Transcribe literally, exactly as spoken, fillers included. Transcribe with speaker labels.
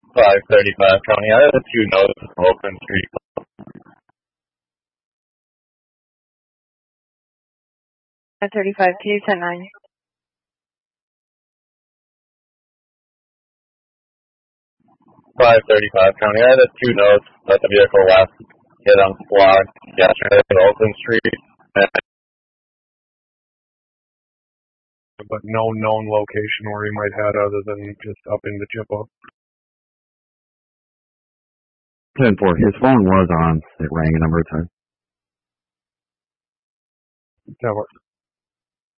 Speaker 1: five thirty-five County. I have two notes from Oakland Street.
Speaker 2: five thirty-five, can you ten nine?
Speaker 1: five thirty-five County. I have two notes that the vehicle last hit on the block yesterday at Oakland Street.
Speaker 3: But no known location where he might head other than just up into Chippewa.
Speaker 4: ten four, his phone was on. It rang a number of times.
Speaker 3: That works.